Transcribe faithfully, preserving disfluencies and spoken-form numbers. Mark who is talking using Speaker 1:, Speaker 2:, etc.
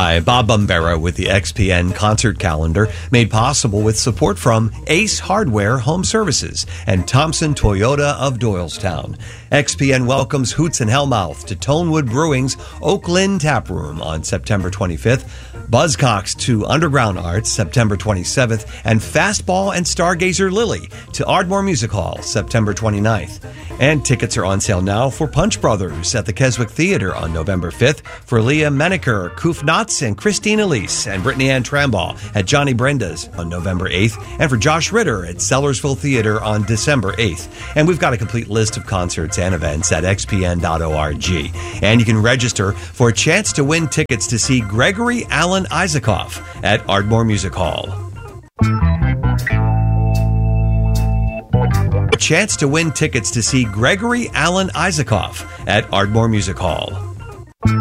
Speaker 1: Hi, Bob Bumbera with the X P N concert calendar, made possible with support from Ace Hardware Home Services and Thompson Toyota of Doylestown. X P N welcomes Hoots and Hellmouth to Tonewood Brewing's Oak Lynn Tap Room on September twenty-fifth, Buzzcocks to Underground Arts September twenty-seventh, and Fastball and Stargazer Lily to Ardmore Music Hall September twenty-ninth. And tickets are on sale now for Punch Brothers at the Keswick Theater on November fifth, for Leah Menaker, Koof Knotts, and Christine Elise, and Brittany Ann Trambaugh at Johnny Brenda's on November eighth, and for Josh Ritter at Sellersville Theater on December eighth. And we've got a complete list of concerts and events at x p n dot org. And you can register for a chance to win tickets to see Gregory Alan Isaacoff at Ardmore Music Hall. A chance to win tickets to see Gregory Alan Isaacoff at Ardmore Music Hall.